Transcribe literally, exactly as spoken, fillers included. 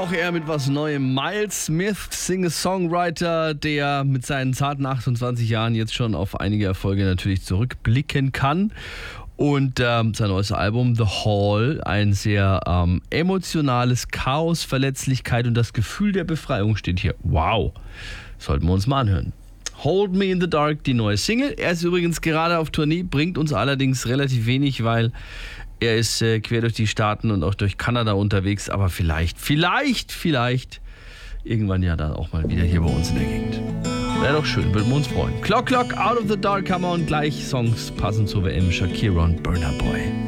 auch eher mit was Neuem. Miles Smith, Singer-Songwriter, der mit seinen zarten achtundzwanzig Jahren jetzt schon auf einige Erfolge natürlich zurückblicken kann. Und ähm, sein neues Album The Hall, ein sehr ähm, emotionales Chaos, Verletzlichkeit und das Gefühl der Befreiung steht hier. Wow, sollten wir uns mal anhören. Hold Me in the Dark, die neue Single. Er ist übrigens gerade auf Tournee, bringt uns allerdings relativ wenig, weil er ist äh, quer durch die Staaten und auch durch Kanada unterwegs. Aber vielleicht, vielleicht, vielleicht irgendwann ja dann auch mal wieder hier bei uns in der Gegend. Wäre doch schön, würden wir uns freuen. Clock Clock, Out of the Dark haben wir und gleich Songs passend zur W M. Shakira und Burna Boy.